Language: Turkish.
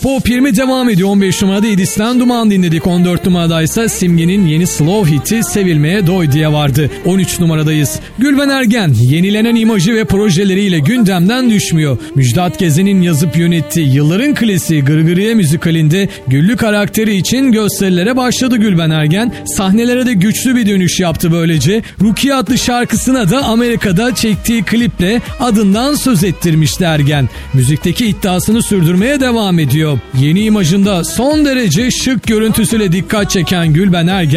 Pop 20 devam ediyor. 15 numarada Edis'ten Duman dinledik. 14 numaradaysa Simge'nin yeni slow hiti Sevilmeye Doy diye vardı. 13 numaradayız. Gülben Ergen yenilenen imajı ve projeleriyle gündemden düşmüyor. Müjdat Gezen'in yazıp yönettiği yılların klasiği Gırgırıye müzikalinde Güllü karakteri için gösterilere başladı Gülben Ergen. Sahnelere de güçlü bir dönüş yaptı böylece. Rukiye adlı şarkısına da Amerika'da çektiği kliple adından söz ettirmişti Ergen. Müzikteki iddiasını sürdürmeye devam ediyor. Yeni imajında son derece şık görüntüsüyle dikkat çeken Gülben Ergen